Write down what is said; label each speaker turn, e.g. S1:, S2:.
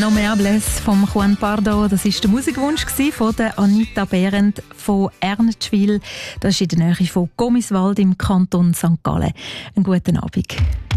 S1: «No me hables» von Juan Pardo. Das war der Musikwunsch von der Anita Behrendt von Ernstwil. Das ist in der Nähe von Gomiswald im Kanton St. Gallen. Einen guten Abend.